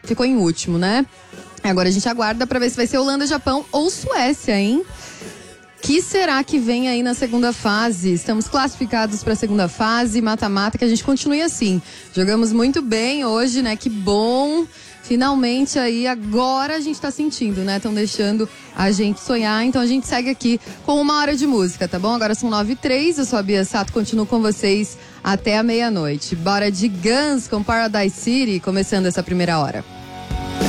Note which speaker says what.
Speaker 1: ficou em último, né? Agora a gente aguarda pra ver se vai ser Holanda, Japão ou Suécia, hein? Que será que vem aí na segunda fase? Estamos classificados para a segunda fase, mata-mata, que a gente continue assim. Jogamos muito bem hoje, né? Que bom. Finalmente aí, agora a gente tá sentindo, né? Estão deixando a gente sonhar, então a gente segue aqui com 1 hora de música, tá bom? Agora são 9h03, eu sou a Bia Sato, continuo com vocês até a meia-noite. Bora de Guns com Paradise City, começando essa primeira hora.